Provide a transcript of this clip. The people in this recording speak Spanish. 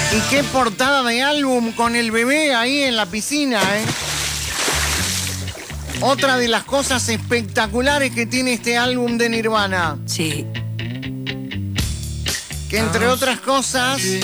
Y qué portada de álbum con el bebé ahí en la piscina, ¿eh? Otra de las cosas espectaculares que tiene este álbum de Nirvana. Sí. Que entre otras cosas